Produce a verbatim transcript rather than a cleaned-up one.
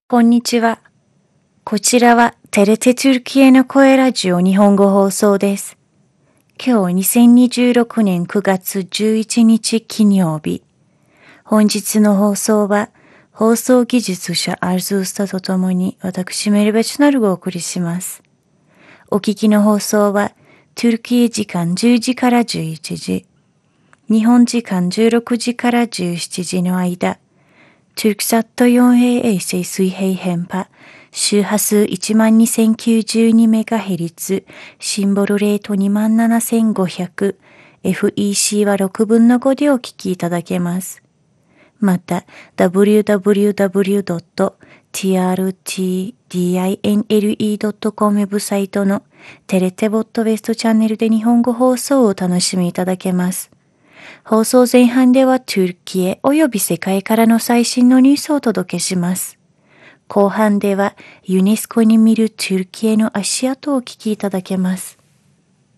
こんにちは。こちらはテレテトゥルキエの声ラジオ日本語放送です。今日にせんにじゅうろくねんくがつじゅういちにち金曜日。本日の放送は放送技術者アルズースタとともに私メルベチュナルがお送りします。お聞きの放送はトゥルキエ時間じゅうじからじゅういちじ、日本時間じゅうろくじからじゅうしちじの間、トゥルクサット フォーエー 衛星水平変波、周波数 いちまんにせんきゅうじゅうにメガヘルツ、シンボルレート にまんななせんごひゃく、エフイーシー はろくぶんのごでお聞きいただけます。また、ダブリューダブリューダブリュードットティーアールティーディーアイエヌエルイードットコム ウェブサイトのテレテボットウェストチャンネルで日本語放送をお楽しみいただけます。放送前半ではトゥルキエおよび世界からの最新のニュースをお届けします。後半ではユネスコに見るトゥルキエの足跡をお聞きいただけます。